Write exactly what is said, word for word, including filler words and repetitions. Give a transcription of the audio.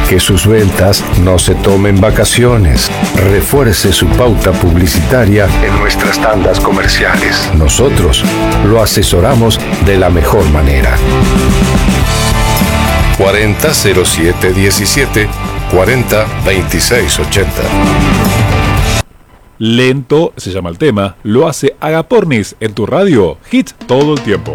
Que sus ventas no se tomen vacaciones. Refuerce su pauta publicitaria en nuestras tandas comerciales. Nosotros lo asesoramos de la mejor manera. cuarenta cero siete diecisiete, cuarenta veintiséis ochenta. Lento se llama el tema, lo hace Agapornis en tu radio, hits todo el tiempo.